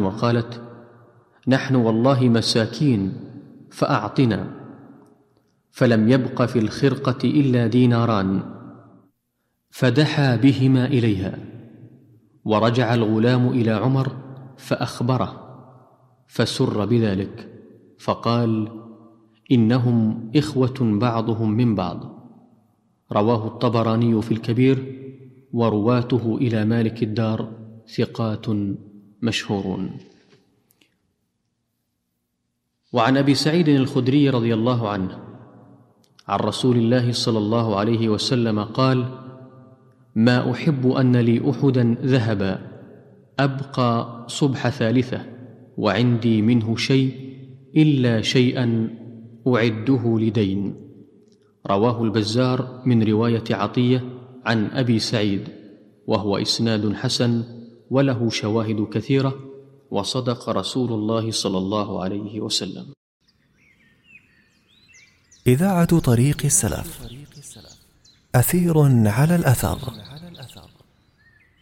وقالت: نحن والله مساكين فأعطنا. فلم يبق في الخرقة إلا ديناران، فدحى بهما إليها. ورجع الغلام إلى عمر فأخبره، فسر بذلك، فقال: إنهم إخوة بعضهم من بعض. رواه الطبراني في الكبير، ورواته إلى مالك الدار ثقات مشهورون. وعن أبي سعيد الخدري رضي الله عنه عن رسول الله صلى الله عليه وسلم قال: ما أحب أن لي أحدا ذهبا أبقى صبح ثالثة وعندي منه شيء إلا شيئا أعده لدين. رواه البزار من رواية عطية عن أبي سعيد، وهو إسناد حسن وله شواهد كثيرة، وصدق رسول الله صلى الله عليه وسلم. إذاعة طريق السلف، أثير على الأثر.